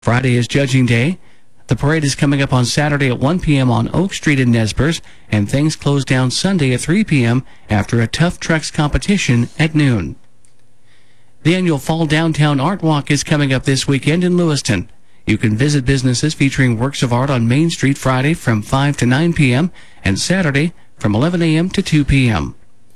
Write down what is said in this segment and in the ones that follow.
Friday is Judging Day. The parade is coming up on Saturday at 1 p.m. on Oak Street in Nez Perce, and things close down Sunday at 3 p.m. after a Tough Trucks competition at noon. The annual Fall Downtown Art Walk is coming up this weekend in Lewiston. You can visit businesses featuring works of art on Main Street Friday from 5 to 9 p.m. and Saturday from 11 a.m. to 2 p.m.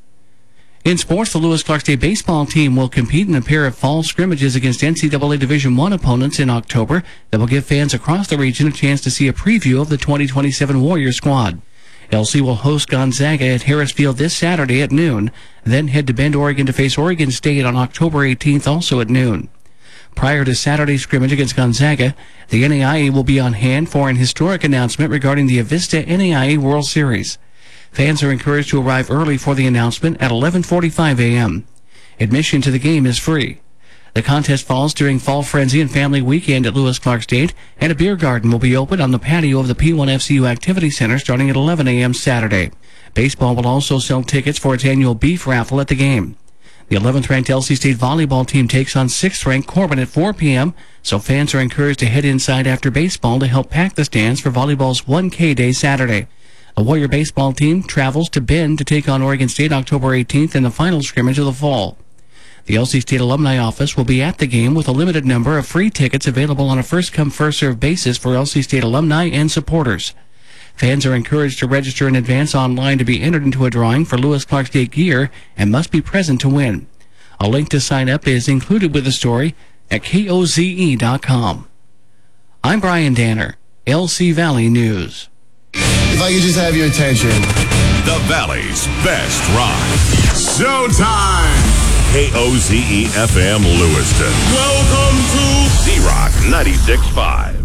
In sports, the Lewis-Clark-State baseball team will compete in a pair of fall scrimmages against NCAA Division I opponents in October that will give fans across the region a chance to see a preview of the 2027 Warrior squad. LC will host Gonzaga at Harris Field this Saturday at noon, then head to Bend, Oregon to face Oregon State on October 18th, also at noon. Prior to Saturday's scrimmage against Gonzaga, the NAIA will be on hand for an historic announcement regarding the Avista NAIA World Series. Fans are encouraged to arrive early for the announcement at 11:45 a.m. Admission to the game is free. The contest falls during Fall Frenzy and Family Weekend at Lewis-Clark-State, and a beer garden will be open on the patio of the P1FCU Activity Center starting at 11 a.m. Saturday. Baseball will also sell tickets for its annual beef raffle at the game. The 11th-ranked LC State volleyball team takes on 6th-ranked Corbin at 4 p.m., so fans are encouraged to head inside after baseball to help pack the stands for volleyball's 1K Day Saturday. The Warrior baseball team travels to Bend to take on Oregon State October 18th in the final scrimmage of the fall. The LC State Alumni Office will be at the game with a limited number of free tickets available on a first-come, first-served basis for LC State alumni and supporters. Fans are encouraged to register in advance online to be entered into a drawing for Lewis-Clark-State gear and must be present to win. A link to sign up is included with the story at KOZE.com. I'm Brian Danner, LC Valley News. If I could just have your attention. The Valley's best ride. Showtime! KOZE FM Lewiston. Welcome to Z-Rock 96.5.